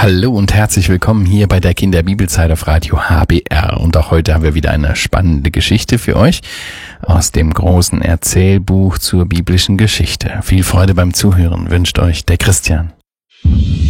Hallo und herzlich willkommen hier bei der Kinderbibelzeit auf Radio HBR. Und auch heute haben wir wieder eine spannende Geschichte für euch aus dem großen Erzählbuch zur biblischen Geschichte. Viel Freude beim Zuhören wünscht euch der Christian.